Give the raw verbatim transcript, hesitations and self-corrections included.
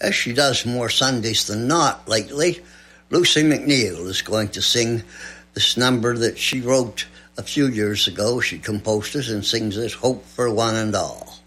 As she does more Sundays than not lately, Lucy McNeil is going to sing this number that she wrote a few years ago. She composed it and sings it, Hope for One and All.